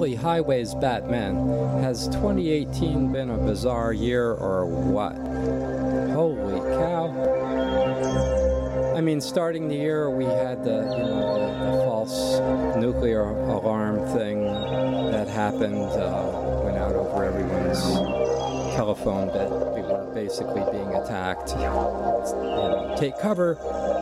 Holy Highways Batman. Has 2018 been a bizarre year or what? Holy cow. I mean, starting the year, we had the false nuclear alarm thing that happened, went out over everyone's telephone that we were basically being attacked. Take cover,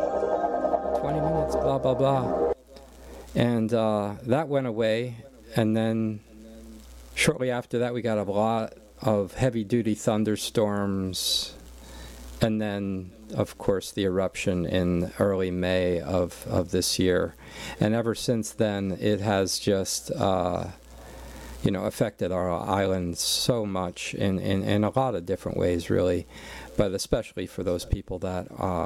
20 minutes, blah, blah, blah. And that went away. And then shortly after that, we got a lot of heavy-duty thunderstorms. And then, of course, the eruption in early May of this year. And ever since then, it has just, affected our island so much in a lot of different ways, really. But especially for those people that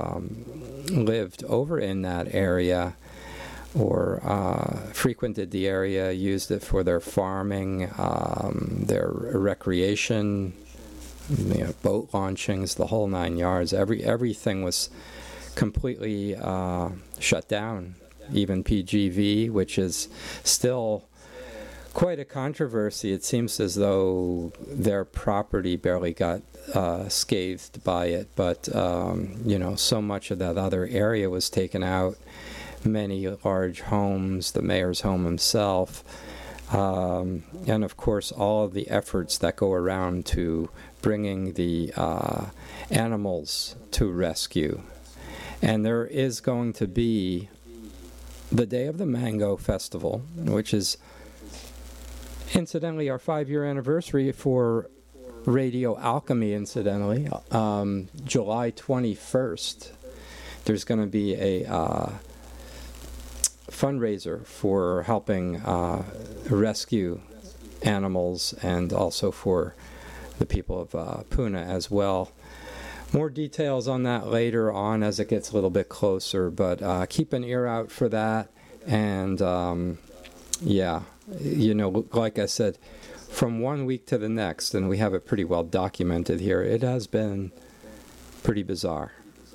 lived over in that area or frequented the area, used it for their farming, their recreation, boat launchings, the whole 9 yards. Everything was completely shut down. Even PGV, which is still quite a controversy. It seems as though their property barely got scathed by it, but so much of that other area was taken out. Many large homes, the mayor's home himself, and of course all of the efforts that go around to bringing the animals to rescue. And there is going to be the Day of the Mango Festival, which is incidentally our 5-year anniversary for Radio Alchemy, incidentally. July 21st, there's going to be a fundraiser for helping rescue animals and also for the people of Puna as well. More details on that later on as it gets a little bit closer, but keep an ear out for that. And like I said, from one week to the next, and we have it pretty well documented here, it has been pretty bizarre.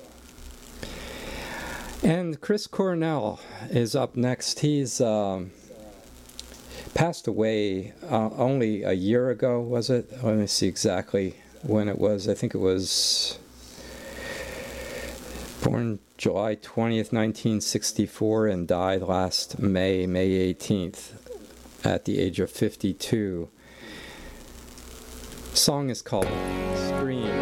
And Chris Cornell is up next. He's passed away only a year ago, was it? Let me see exactly when it was. I think it was born July 20th, 1964, and died last May 18th, at the age of 52. The song is called Scream.